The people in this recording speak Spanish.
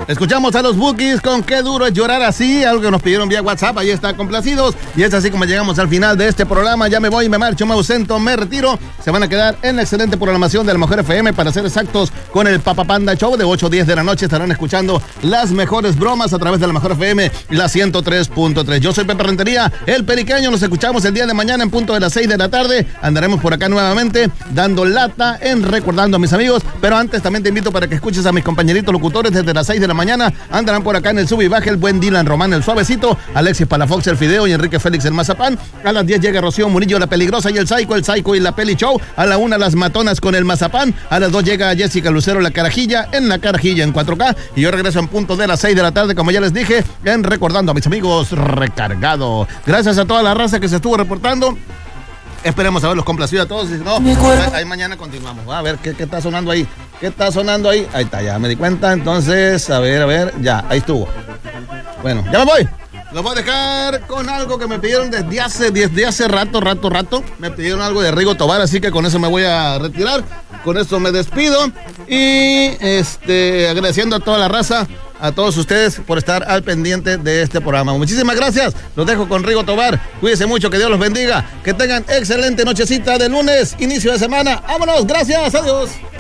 Escuchamos a los Bookies con Qué duro es llorar así, algo que nos pidieron vía WhatsApp, ahí está, complacidos. Y es así como llegamos al final de este programa. Ya me voy, me marcho, me ausento, me retiro. Se van a quedar en la excelente programación de la Mejor FM, para ser exactos, con el Papa Panda Show de 8 a 10 de la noche. Estarán escuchando las mejores bromas a través de la Mejor FM, la 103.3. Yo soy Pepe Rentería, el Periqueño. Nos escuchamos el día de mañana en punto de las 6 de la tarde. Andaremos por acá nuevamente dando lata en Recordando a mis amigos. Pero antes también te invito para que escuches a mis compañeritos locutores desde las 6 de la mañana. Andarán por acá en el sub y baje el buen Dylan Román, el suavecito, Alexis Palafox, el Fideo, y Enrique Félix, el Mazapán. A las 10 llega Rocío Murillo, la Peligrosa, y el Psycho y la Peli Show. A la 1 las Matonas con el Mazapán. A las 2 llega Jessica Lucero, la Carajilla, en 4K. Y yo regreso en punto de las 6 de la tarde, como ya les dije, en Recordando a mis amigos, recargado. Gracias a toda la raza que se estuvo reportando. Esperemos haberlos complacido a todos. Y si no, ahí mañana continuamos. A ver, ¿qué está sonando ahí? ¿Qué está sonando ahí? Ahí está, ya me di cuenta. Entonces, a ver, ya, ahí estuvo. Bueno, ya me voy. Los voy a dejar con algo que me pidieron desde hace rato. Me pidieron algo de Rigo Tobar, así que con eso me voy a retirar. Con esto me despido. Y agradeciendo a toda la raza, a todos ustedes por estar al pendiente de este programa. Muchísimas gracias. Los dejo con Rigo Tobar. Cuídense mucho, que Dios los bendiga. Que tengan excelente nochecita de lunes, inicio de semana. ¡Vámonos! Gracias. Adiós.